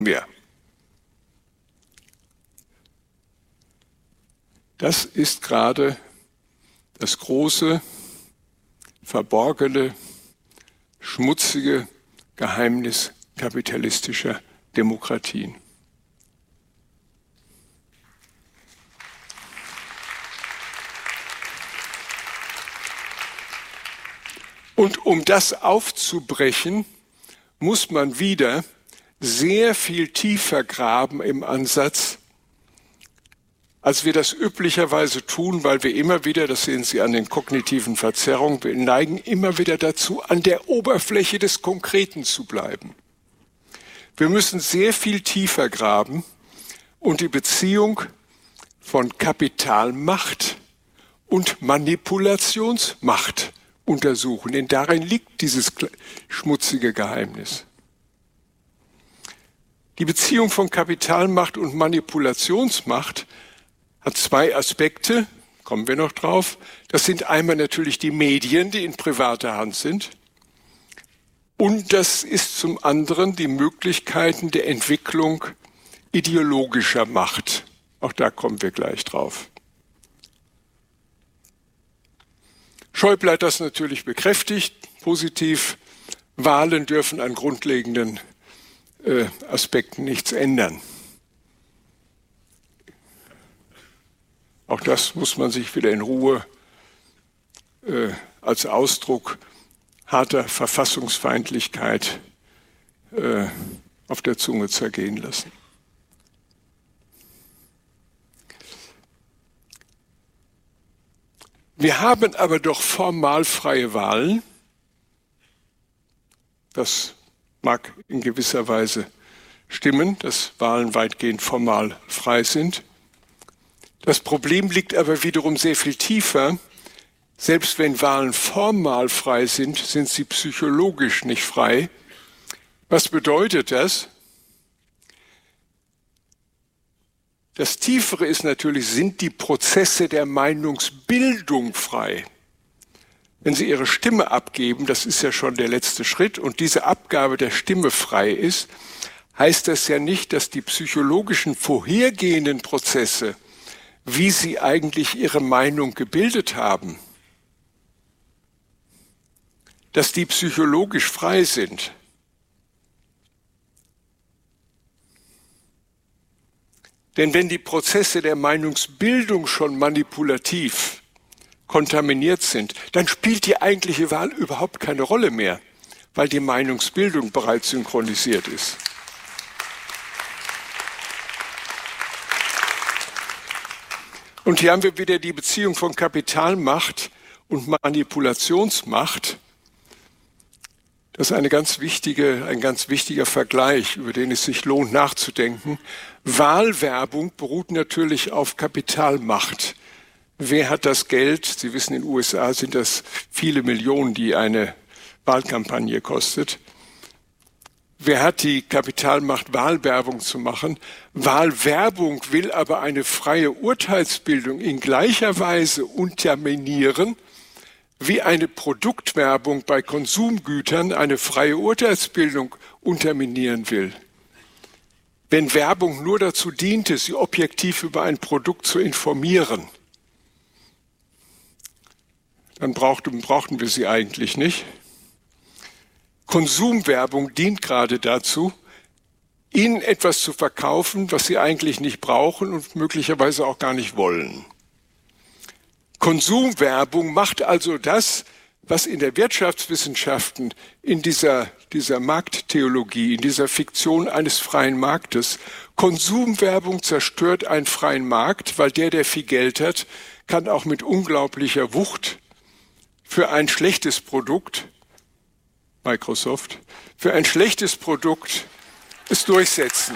wir. Das ist gerade das große, verborgene, schmutzige Geheimnis kapitalistischer Demokratien. Und um das aufzubrechen, muss man wieder sehr viel tiefer graben im Ansatz, als wir das üblicherweise tun, weil wir immer wieder, das sehen Sie an den kognitiven Verzerrungen, wir neigen immer wieder dazu, an der Oberfläche des Konkreten zu bleiben. Wir müssen sehr viel tiefer graben und die Beziehung von Kapitalmacht und Manipulationsmacht untersuchen, denn darin liegt dieses schmutzige Geheimnis. Die Beziehung von Kapitalmacht und Manipulationsmacht hat zwei Aspekte, kommen wir noch drauf. Das sind einmal natürlich die Medien, die in privater Hand sind. Und das ist zum anderen die Möglichkeiten der Entwicklung ideologischer Macht. Auch da kommen wir gleich drauf. Schäuble hat das natürlich bekräftigt, positiv. Wahlen dürfen an grundlegenden Aspekten nichts ändern. Auch das muss man sich wieder in Ruhe als Ausdruck harter Verfassungsfeindlichkeit auf der Zunge zergehen lassen. Wir haben aber doch formal freie Wahlen. Das mag in gewisser Weise stimmen, dass Wahlen weitgehend formal frei sind. Das Problem liegt aber wiederum sehr viel tiefer. Selbst wenn Wahlen formal frei sind, sind sie psychologisch nicht frei. Was bedeutet das? Das Tiefere ist natürlich, sind die Prozesse der Meinungsbildung frei? Wenn Sie Ihre Stimme abgeben, das ist ja schon der letzte Schritt, und diese Abgabe der Stimme frei ist, heißt das ja nicht, dass die psychologischen vorhergehenden Prozesse, wie Sie eigentlich Ihre Meinung gebildet haben, dass die psychologisch frei sind. Denn wenn die Prozesse der Meinungsbildung schon manipulativ kontaminiert sind, dann spielt die eigentliche Wahl überhaupt keine Rolle mehr, weil die Meinungsbildung bereits synchronisiert ist. Und hier haben wir wieder die Beziehung von Kapitalmacht und Manipulationsmacht. Das ist ein ganz wichtiger Vergleich, über den es sich lohnt nachzudenken. Wahlwerbung beruht natürlich auf Kapitalmacht. Wer hat das Geld? Sie wissen, in den USA sind das viele Millionen, die eine Wahlkampagne kostet. Wer hat die Kapitalmacht, Wahlwerbung zu machen? Wahlwerbung will aber eine freie Urteilsbildung in gleicher Weise unterminieren, wie eine Produktwerbung bei Konsumgütern eine freie Urteilsbildung unterminieren will. Wenn Werbung nur dazu diente, Sie objektiv über ein Produkt zu informieren, dann brauchten wir sie eigentlich nicht. Konsumwerbung dient gerade dazu, Ihnen etwas zu verkaufen, was Sie eigentlich nicht brauchen und möglicherweise auch gar nicht wollen. Konsumwerbung macht also das, was in der Wirtschaftswissenschaften, in dieser Markttheologie, in dieser Fiktion eines freien Marktes, Konsumwerbung zerstört einen freien Markt, weil der viel Geld hat, kann auch mit unglaublicher Wucht für ein schlechtes Produkt, Microsoft, für ein schlechtes Produkt es durchsetzen.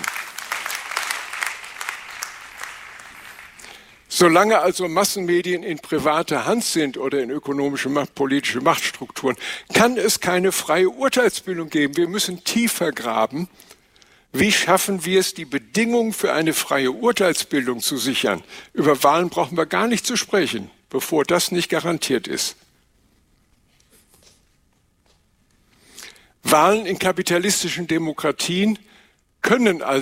Solange also Massenmedien in privater Hand sind oder in ökonomische, politische Machtstrukturen, kann es keine freie Urteilsbildung geben. Wir müssen tiefer graben. Wie schaffen wir es, die Bedingungen für eine freie Urteilsbildung zu sichern? Über Wahlen brauchen wir gar nicht zu sprechen, bevor das nicht garantiert ist. Wahlen in kapitalistischen Demokratien können